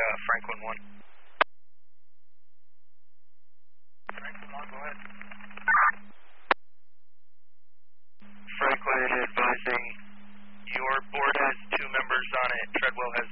Franklin 1. Franklin 1, go ahead. Franklin advising your board has 2 members on it. Treadwell has